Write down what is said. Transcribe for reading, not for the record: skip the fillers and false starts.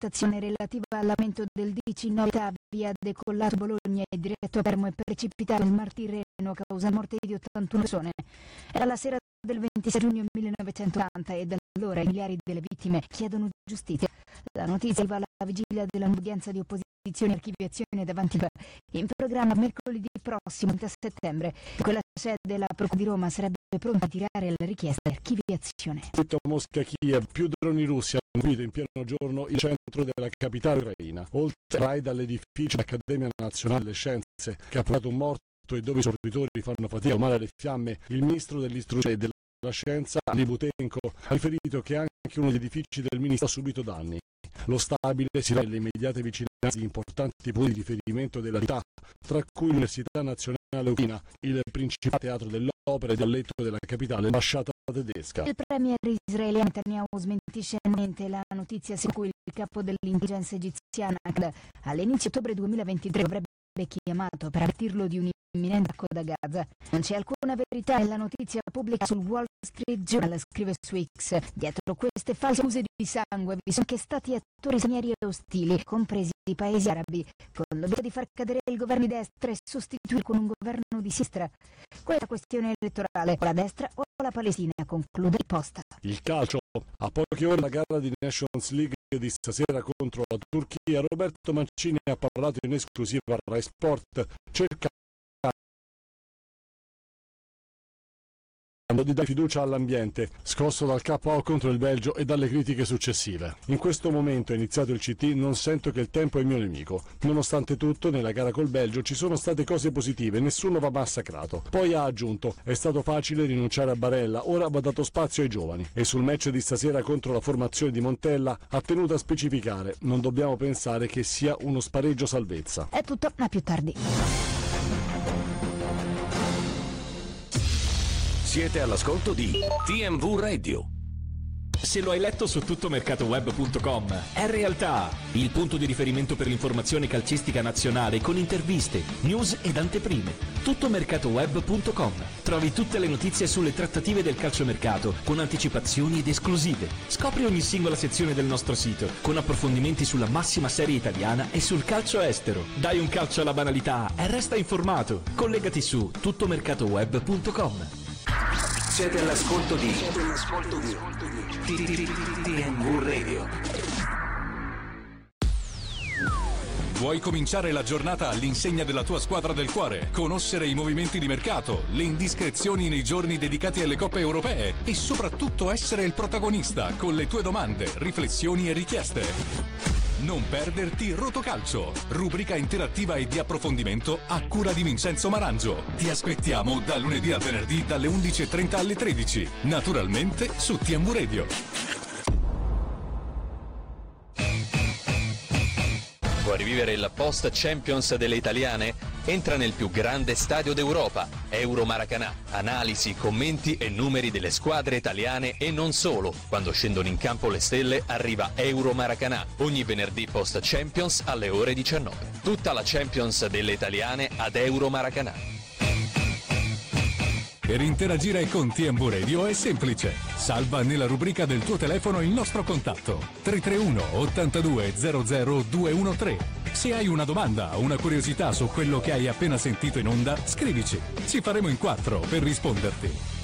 intercettazione relativa all'aumento del 19 via decollato Bologna e diretto a Palermo è precipitato il Mar Tirreno, causa morte di 81 persone. Era la sera del 26 giugno 1980 e da allora i familiari delle vittime chiedono giustizia. La notizia arriva alla vigilia dell'udienza di opposizione e archiviazione davanti a in programma mercoledì prossimo, 30 settembre. Quella sede la Procura di Roma sarebbe pronta a tirare la richiesta di archiviazione. Tutto Mosca Kiev, più droni russi hanno colpito in pieno giorno il centro della capitale ucraina. Oltre raid all'edificio dell'Accademia Nazionale delle Scienze, che ha portato un morto e dove i soccorritori fanno fatica a calmare le fiamme, il ministro dell'istruzione e della scienza, Libutenko, ha riferito che anche uno degli edifici del ministero ha subito danni. Lo stabile si trova nelle immediate vicinanze di importanti punti di riferimento della città, tra cui l'Università Nazionale Ucraina, il principale teatro dell'opera e del letto della capitale, l'ambasciata tedesca. Il premier israeliano Netanyahu smentisce la notizia secondo cui il capo dell'intelligenza egiziana all'inizio ottobre 2023 avrebbe chiamato per avvertirlo di un imminente attacco da Gaza. Non c'è alcuna verità nella notizia pubblica sul Wall Street Journal, scrive su X. Dietro queste false accuse di sangue vi sono anche stati attori stranieri e ostili, compresi i paesi arabi, con l'obiettivo di far cadere il governo di destra e sostituire con un governo di sinistra. Questa questione elettorale, o la destra o la Palestina, conclude il post. Il calcio. A poche ore dalla gara di Nations League di stasera contro la Turchia, Roberto Mancini ha parlato in esclusiva a Rai Sport, cercando di dare fiducia all'ambiente, scosso dal KO contro il Belgio e dalle critiche successive. In questo momento, è iniziato il CT, non sento che il tempo è il mio nemico. Nonostante tutto, nella gara col Belgio ci sono state cose positive, nessuno va massacrato. Poi ha aggiunto, è stato facile rinunciare a Barella, ora va dato spazio ai giovani. E sul match di stasera contro la formazione di Montella ha tenuto a specificare, non dobbiamo pensare che sia uno spareggio salvezza. È tutto, ma più tardi. Siete all'ascolto di TMV Radio. Se lo hai letto su tuttomercatoweb.com, è realtà, il punto di riferimento per l'informazione calcistica nazionale con interviste, news ed anteprime. Tuttomercatoweb.com. Trovi tutte le notizie sulle trattative del calciomercato con anticipazioni ed esclusive. Scopri ogni singola sezione del nostro sito con approfondimenti sulla massima serie italiana e sul calcio estero. Dai un calcio alla banalità e resta informato. Collegati su tuttomercatoweb.com. Siete all'ascolto di TMV Radio. Vuoi cominciare la giornata all'insegna della tua squadra del cuore, conoscere i movimenti di mercato, le indiscrezioni nei giorni dedicati alle coppe europee e soprattutto essere il protagonista con le tue domande, riflessioni e richieste? Non perderti Rotocalcio, rubrica interattiva e di approfondimento a cura di Vincenzo Marangio. Ti aspettiamo da lunedì a venerdì dalle 11:30 alle 13, naturalmente su TMV Radio. Vuoi rivivere il post Champions delle italiane? Entra nel più grande stadio d'Europa, Euro Maracanã. Analisi, commenti e numeri delle squadre italiane e non solo. Quando scendono in campo le stelle arriva Euro Maracanã, ogni venerdì post Champions alle ore 19. Tutta la Champions delle italiane ad Euro Maracanã. Per interagire con TMV Radio è semplice. Salva nella rubrica del tuo telefono il nostro contatto 331 82 00 213. Se hai una domanda o una curiosità su quello che hai appena sentito in onda, scrivici. Ci faremo in 4 per risponderti.